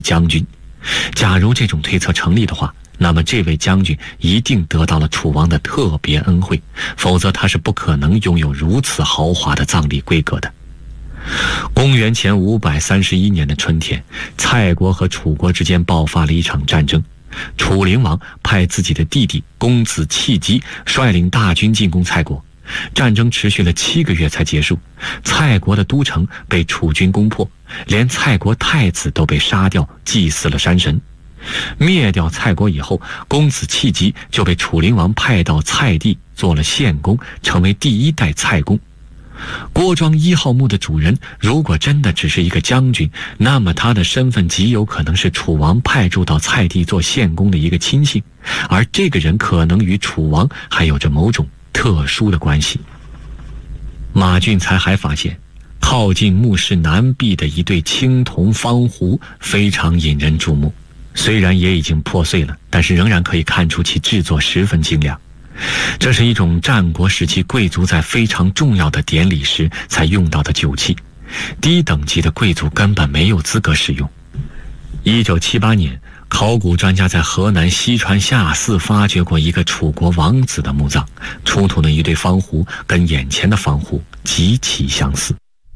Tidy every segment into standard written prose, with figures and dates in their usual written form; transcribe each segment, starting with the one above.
将军。假如这种推测成立的话，那么这位将军一定得到了楚王的特别恩惠，否则他是不可能拥有如此豪华的葬礼规格的。公元前531年的春天，蔡国和楚国之间爆发了一场战争。楚灵王派自己的弟弟公子弃疾率领大军进攻蔡国，战争持续了7个月才结束。蔡国的都城被楚军攻破，连蔡国太子都被杀掉，祭祀了山神。灭掉蔡国以后，公子弃疾就被楚灵王派到蔡地做了县公，成为第1代蔡公。郭庄1号墓的主人如果真的只是一个将军，那么他的身份极有可能是楚王派驻到蔡地做县公的一个亲信，而这个人可能与楚王还有着某种特殊的关系。马俊才还发现，靠近墓室南壁的一对青铜方壶非常引人注目，虽然也已经破碎了，但是仍然可以看出其制作十分精良。这是一种战国时期贵族在非常重要的典礼时才用到的酒器，低等级的贵族根本没有资格使用。1978年，考古专家在河南西川下寺发掘过一个楚国王子的墓葬，出土的一对方壶跟眼前的方壶极其相似。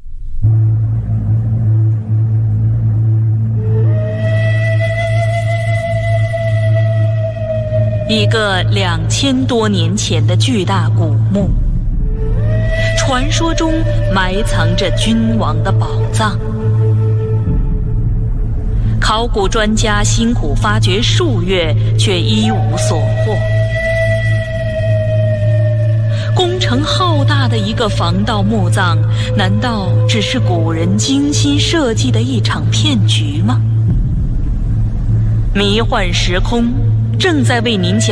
一个2000多年前的巨大古墓，传说中埋藏着君王的宝藏。考古专家辛苦发掘数月，却一无所获。工程浩大的一个防盗墓葬，难道只是古人精心设计的一场骗局吗？迷幻时空正在为您讲